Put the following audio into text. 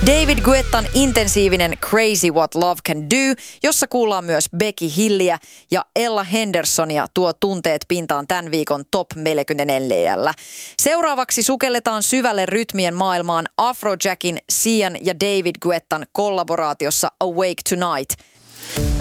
David Guettan intensiivinen Crazy What Love Can Do, jossa kuullaan myös Becky Hilliä ja Ella Hendersonia tuo tunteet pintaan tämän viikon Top 44:llä. Seuraavaksi sukelletaan syvälle rytmien maailmaan Afrojackin, Sian ja David Guettan kollaboraatiossa Awake Tonight.